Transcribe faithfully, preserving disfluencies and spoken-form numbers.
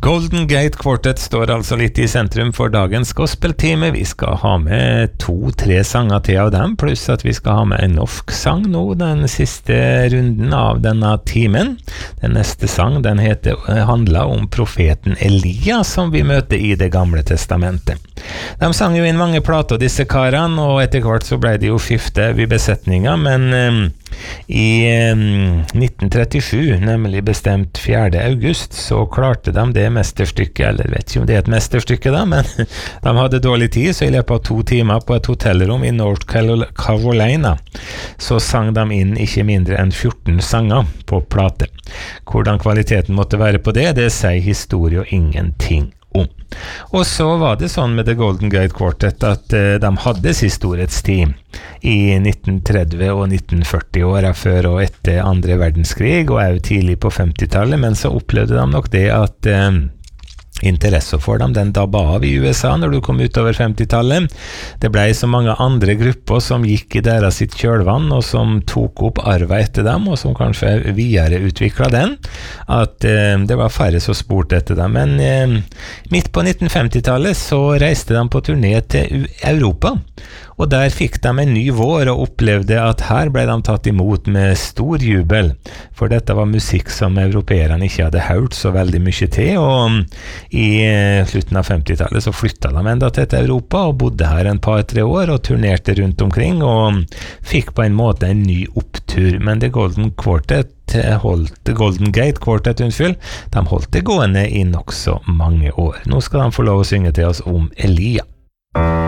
Golden Gate Quartet står altså litt i sentrum for dagens gospeltime. Vi skal ha med to-tre sanger til av dem, pluss at vi skal ha med en norsk sang nå, den siste runden av denne timen. Den neste sang, den heter, handler om profeten Elia, som vi møter i det gamle testamentet. De sang jo inn mange plater, disse karene, og etter hvert så ble det jo skifte ved besetninga, men um, i um, nitten trettisju, nemlig bestemt fjerde august, så klarte de det mesterstykket, eller vet ikke om det er et mesterstykke da, men de hadde dårlig tid, så i løpet av to timer på et hotellrom i North Carolina, så sang de inn ikke mindre enn fjorten sanger på plate. Hvordan kvaliteten måtte være på det, det sier historie og ingenting om. Og så var det sånn med The Golden Gate Quartet at uh, de hadde sin storhetstid i nitten tretti og nitten førti åra før og etter andre verdenskrig, og også tidlig på femtitallet, men så opplevde de nok det at uh, interesse for dem, den dabba av i U S A når du kom utover femtitallet. Det ble så mange andre grupper som gikk i deres sitt kjølvann, og som tok opp arva etter dem, og som kanskje videreutviklet den, at eh, det var færre som spurte etter dem. Men eh, midt på nitten femtitallet så reiste de på turné til Europa, og der fikk de en ny vår og opplevde at her ble de tatt imot med stor jubel, for dette var musikk som europeerne ikke hadde hørt så veldig mye til, og i slutten av femtitallet så flyttet de enda til Europa og bodde her en par-tre år og turnerte rundt omkring og fikk på en måte en ny opptur. Men The Golden Quartet holdt, The Golden Gate Quartet, unnskyld, de holdt det gående i nok så mange år. Nå skal de få lov å synge til oss om Elia.